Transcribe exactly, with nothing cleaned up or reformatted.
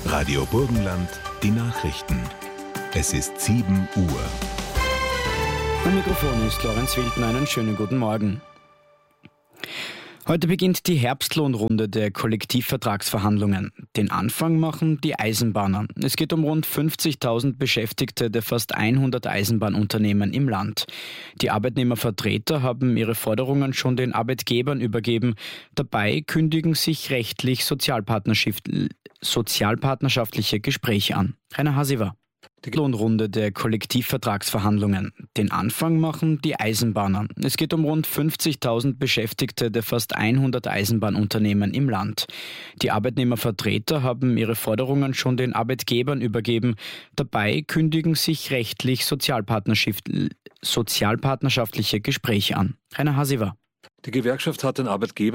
Radio Burgenland, die Nachrichten. Es ist sieben Uhr. Am Mikrofon ist Lorenz Wilden. Einen schönen guten Morgen. Heute beginnt die Herbstlohnrunde der Kollektivvertragsverhandlungen. Den Anfang machen die Eisenbahner. Es geht um rund fünfzigtausend Beschäftigte der fast hundert Eisenbahnunternehmen im Land. Die Arbeitnehmervertreter haben ihre Forderungen schon den Arbeitgebern übergeben. Dabei kündigen sich rechtlich sozialpartnerschaftliche Gespräche an. Rainer Hasiver. Die Lohnrunde der Kollektivvertragsverhandlungen. Den Anfang machen die Eisenbahner. Es geht um rund fünfzigtausend Beschäftigte der fast hundert Eisenbahnunternehmen im Land. Die Arbeitnehmervertreter haben ihre Forderungen schon den Arbeitgebern übergeben. Dabei kündigen sich rechtlich sozialpartnerschaftliche Gespräche an. Rainer Hasiver. Die Gewerkschaft hat den Arbeitgebern